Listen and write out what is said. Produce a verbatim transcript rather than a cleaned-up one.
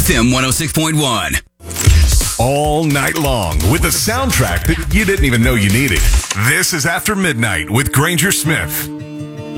F M one oh six point one. All night long with the soundtrack that you didn't even know you needed. This is After Midnight with Granger Smith.